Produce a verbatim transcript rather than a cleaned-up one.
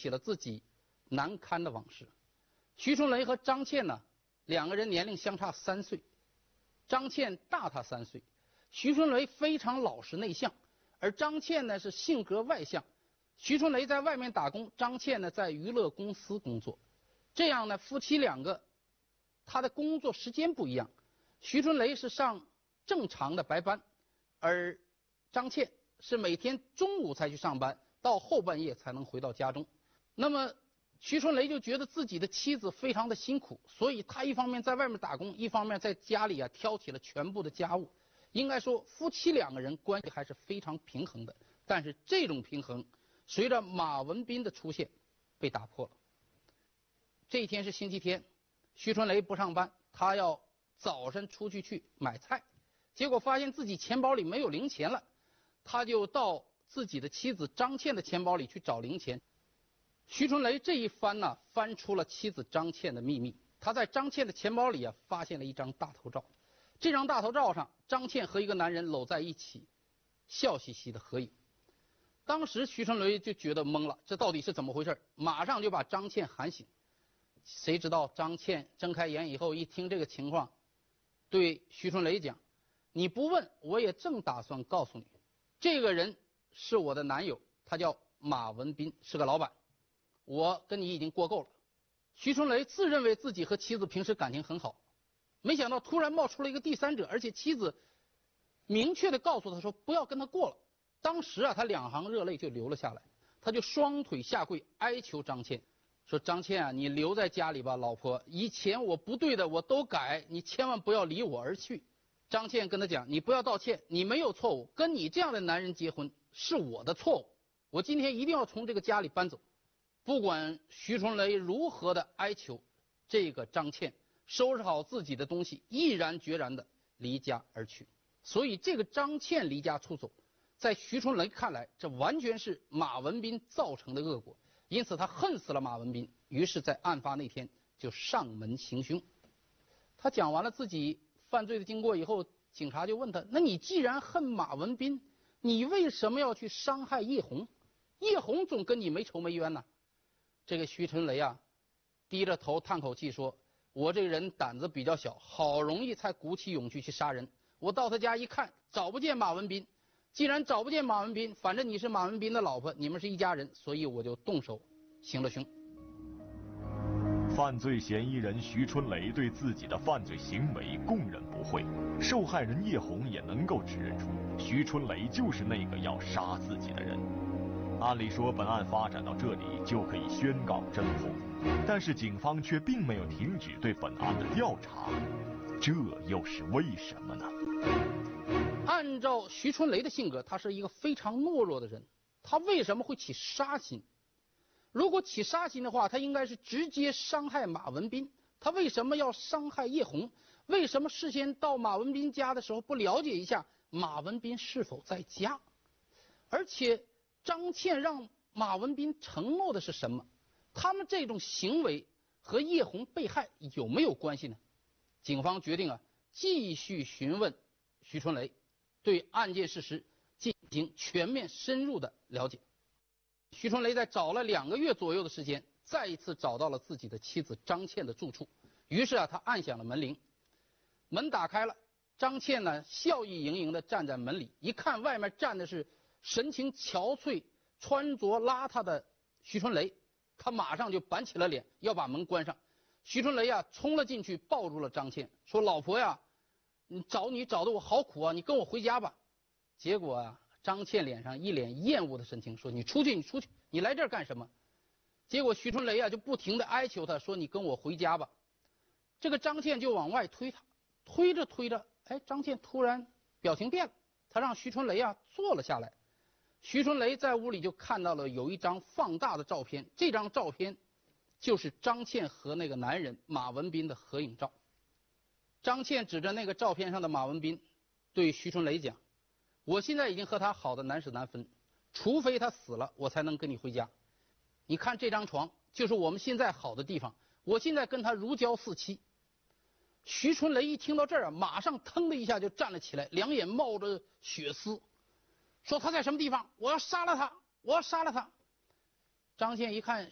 起了自己难堪的往事。徐春雷和张倩呢，两个人年龄相差三岁，张倩大他三岁。徐春雷非常老实内向，而张倩呢是性格外向。徐春雷在外面打工，张倩呢在娱乐公司工作。这样呢，夫妻两个他的工作时间不一样。徐春雷是上正常的白班，而张倩是每天中午才去上班，到后半夜才能回到家中。那么徐春雷就觉得自己的妻子非常的辛苦，所以他一方面在外面打工，一方面在家里啊挑起了全部的家务。应该说夫妻两个人关系还是非常平衡的，但是这种平衡随着马文斌的出现被打破了。这一天是星期天，徐春雷不上班，他要早晨出去去买菜，结果发现自己钱包里没有零钱了，他就到自己的妻子张倩的钱包里去找零钱。徐春雷这一翻呢，翻出了妻子张倩的秘密。他在张倩的钱包里啊，发现了一张大头照。这张大头照上，张倩和一个男人搂在一起，笑嘻嘻的合影。当时徐春雷就觉得懵了，这到底是怎么回事？马上就把张倩喊醒。谁知道张倩睁开眼以后，一听这个情况，对徐春雷讲：“你不问，我也正打算告诉你，这个人是我的男友，他叫马文斌，是个老板。我跟你已经过够了。”徐春雷自认为自己和妻子平时感情很好，没想到突然冒出了一个第三者，而且妻子明确的告诉他说不要跟他过了。当时啊，他两行热泪就流了下来，他就双腿下跪哀求张倩说：“张倩啊，你留在家里吧，老婆，以前我不对的我都改，你千万不要离我而去。”张倩跟他讲：“你不要道歉，你没有错误，跟你这样的男人结婚是我的错误，我今天一定要从这个家里搬走。”不管徐春雷如何的哀求，这个张倩收拾好自己的东西，毅然决然的离家而去。所以这个张倩离家出走，在徐春雷看来，这完全是马文斌造成的恶果，因此他恨死了马文斌，于是在案发那天就上门行凶。他讲完了自己犯罪的经过以后，警察就问他：“那你既然恨马文斌，你为什么要去伤害叶红？叶红总跟你没仇没冤呐？”这个徐春雷啊，低着头叹口气说：“我这个人胆子比较小，好容易才鼓起勇气去杀人。我到他家一看，找不见马文斌。既然找不见马文斌，反正你是马文斌的老婆，你们是一家人，所以我就动手行了凶。” 犯罪嫌疑人徐春雷对自己的犯罪行为供认不讳，受害人叶红也能够指认出徐春雷就是那个要杀自己的人。按理说，本案发展到这里就可以宣告侦破，但是警方却并没有停止对本案的调查，这又是为什么呢？ 按照徐春雷的性格，他是一个非常懦弱的人，他为什么会起杀心？如果起杀心的话，他应该是直接伤害马文斌。他为什么要伤害叶红？为什么事先到马文斌家的时候不了解一下马文斌是否在家？而且张倩让马文斌承诺的是什么？他们这种行为和叶红被害有没有关系呢？警方决定啊，继续询问徐春雷，对案件事实进行全面深入的了解。徐春雷在找了两个月左右的时间，再一次找到了自己的妻子张倩的住处。于是啊，他按响了门铃，门打开了，张倩呢笑意盈盈地站在门里，一看外面站的是神情憔悴、穿着邋遢的徐春雷，他马上就板起了脸，要把门关上。徐春雷啊，冲了进去，抱住了张倩，说：“老婆呀，你找你找的我好苦啊，你跟我回家吧。”结果啊，张倩脸上一脸厌恶的神情，说：“你出去，你出去，你来这儿干什么？”结果徐春雷啊就不停地哀求他说：“你跟我回家吧。”这个张倩就往外推他，推着推着，哎，张倩突然表情变了，他让徐春雷啊坐了下来。徐春雷在屋里就看到了有一张放大的照片，这张照片就是张倩和那个男人马文斌的合影照。张倩指着那个照片上的马文斌，对徐春雷讲：“我现在已经和他好的难舍难分，除非他死了，我才能跟你回家。你看这张床，就是我们现在好的地方，我现在跟他如胶似漆。”徐春雷一听到这儿啊，马上腾的一下就站了起来，两眼冒着血丝，说：“他在什么地方？我要杀了他！我要杀了他！”张倩一看